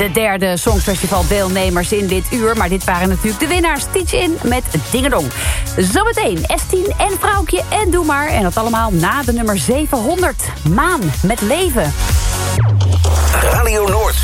De derde Songfestival deelnemers in dit uur. Maar dit waren natuurlijk de winnaars. Teach In met Dingedong. Zometeen S10 en Vrouwtje en Doe Maar. En dat allemaal na de nummer 700. Maan met Leven. Radio Noord.